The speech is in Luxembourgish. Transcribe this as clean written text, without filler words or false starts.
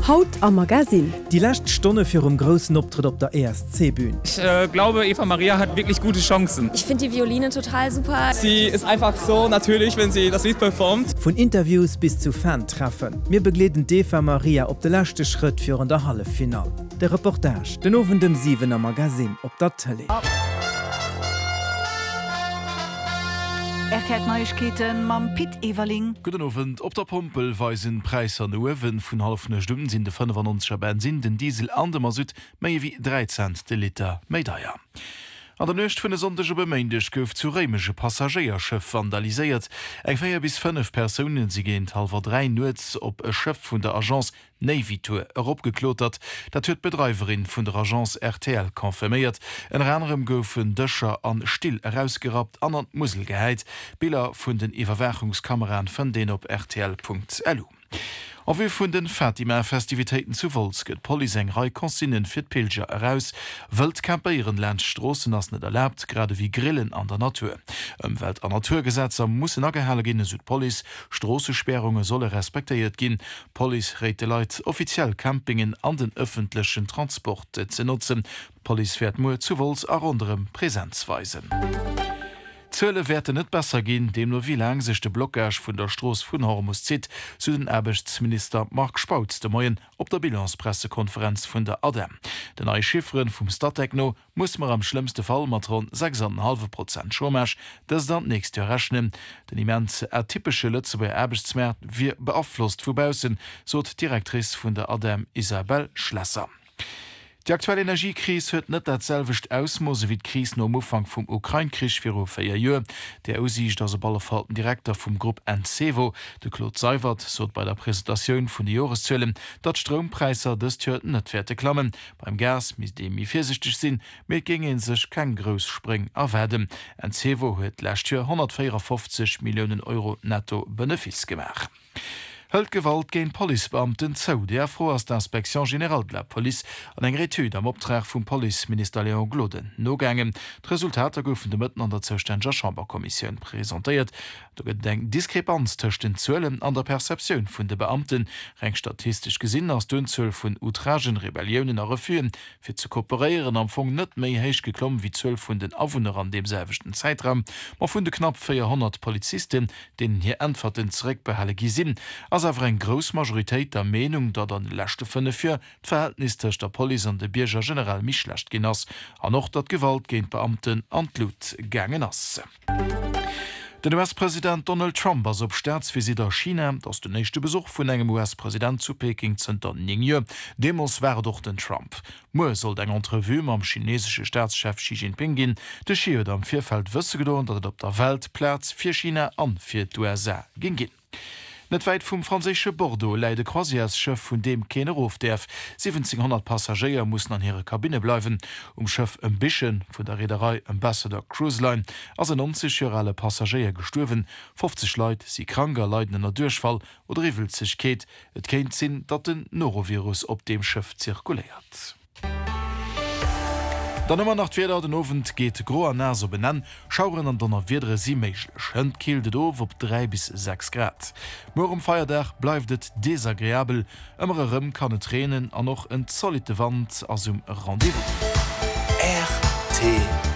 Haut am Magazin. Die letzte Stunde für einen großen Auftritt auf der ESC-Bühne. Ich glaube, Eva Maria hat wirklich gute Chancen. Ich finde die Violine total super. Sie ist einfach so natürlich, wenn sie das Lied performt. Von Interviews bis zu Fan-Treffen. Wir begleiten Eva Maria auf den letzten Schritt für das Halbfinale. Der Reportage, den Ofen dem 7er Magazin auf der Tele. Neuigkeiten mam Piet Ewerling. Guten Abend. Op der Pompel weisen Preis an Uwen vun halfne Stimmen sind de 95 Benzin den Diesel an dem Süd méi wie 3 Cent de Liter Meidaier. An der Nøcht vun de sondege Bemeindech gouf zu rémesche Passagierschëff vandaliséiert. Eg 4 bis 5 Personen sie géint halwer 3 Nuets op e Schëff vun der Agence Navy Tour eropgeklotert. Dat huet Bedreiverin vun der Agence RTL konfirméiert. En anderem goufen Dëcher an still herausgerat an an Musel geheit. Bilder vun den Iwerwerchungskameran vun den op rtl.lu. Auf wie vun den Fatima-Festivitäten zu Volz gëtt Polisengrei Konsinnen fir Pilger heraus, Weltcampeieren Landstrossen ass net erlaubt, gerade wie Grillen an der Natur. Welt an Naturgesetzer mussssen agehelle gin Südpolis, Strossesperrungen solle respektiert gin. Polis rät de Leiit offiziell Campingen an den öffentlichen Transport ze nutzen. Polis fährt nur zu Volz a anderem Präsenzweisen. Zölle werden net besser gehen, dem nur wie lang sich de Blockage vun der Stroß vun Hormus zit, zu den Erbechtsminister Mark Spautz de Moien op der Bilanzpressekonferenz vun der ADEM. Den neue Schiffren vum Stadtechno muss man am schlimmste Fall matron 6,5% Schommersch, das dann nächst Jahr rechnen. Den immense atypische Lützeburger Erbechtsmärt wie beabflusst vubausen, so Direktrice vun der ADEM Isabel Schlesser. Die aktuelle Energiekrise huet net datselwicht ausmose wie d'Krise no Umfang vum Ukraine-Krich fir 4 Joer. Der aussicht as ballerfalten Direktor vum Gruppe Ensevo, de Claude Seiwert, sot bei der Präsentationun vun de Joreszëllen, dat Strompreiser des Türten net Werte klammen. Beim Gas mis dem mi vorsichtig sinn, mit gingen sech kein Gros Spring erwerden. Ensevo huet lächtür 154 Millionen Euro netto Benefiz gemacht. Höltgewalt géint Polibeamten zou, der froh ass d'Inspektion General de la Police an eng Retud am Optrag vum Poliminister Leon Gloden nogängen. D'Resultater goufen de Mëtten an der Zoustänger Chamberkommission präsentéiert. Do gët eng Diskrepanz tëcht den Zuelen an der Perzeptioun vun de Beamten, reng statistisch gesinn ass d'Unzuel vun outragen Rebellionen a Refuen, fir ze kooperieren am Fong net méi héich geklomm wie 12 vun den Awunner an demselwechten Zeitraum, ma vun de knapp 400 Polizisten, denen hier entferten zeréck behalle gisinn, as awer eng gros Majoritéit der Menung, dat an de lächte fënne fir d'Verhältnis tëcht der Poli an de Bierger generell mischlecht gin ass, an noch dat Gewalt géint Beamten an Lut gangen ass. Den US-Präsident Donald Trump ass op Staatsvisit a China, dats de nächste Besuch vun engem US-Präsident zu Peking zenter Ningye, Demos war doch den Trump. Mo soll eng Entrevue am chinesische Staatschef Xi Jinping gin, de Xi huet am Vierfeld wësse gedon, dat op der Welt Platz fir China an fir d'USA gin gin. Net weit vum franzésche Bordeaux leide Croisièrsschëff vun dem kener ofderf. 1700 Passagier mussssen an hire Kabine bleiwen, Schëff em Bichen vun der Reederei Ambassador Cruise Line ass en 90-jährige Passagier gestuerwen, 50 Leiit si kranker leidener Durchfall oder Rivelzechkeet. Et kéint sinn, dat den Norovirus op dem Schëff zirkuléiert. Dann immer nach wieder den Ofent geht gro an Naso benennen, Schauren an donnner widere sie méiglech. Hënd kieldet of op 3 bis 6 Grad. Morgen Feierdach bleibt et desagréabel, ëmmerem kann et Tränen an noch en solide Wand as Rendezvous. RTL